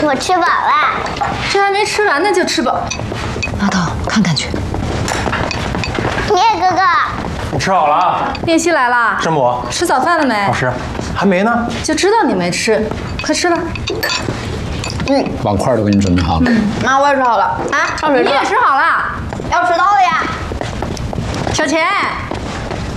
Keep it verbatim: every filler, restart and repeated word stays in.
我吃饱了。 这还没吃完呢就吃饱，拿刀看看去。 你也哥哥， 你吃好了啊？ 练习来了。 师母， 吃早饭了没？ 老师，还没呢。 就知道你没吃，快吃吧。 嗯，碗筷都给你准备好了。 妈，我也吃好了啊，上水你也吃好了？ 要迟到了呀。 小钱。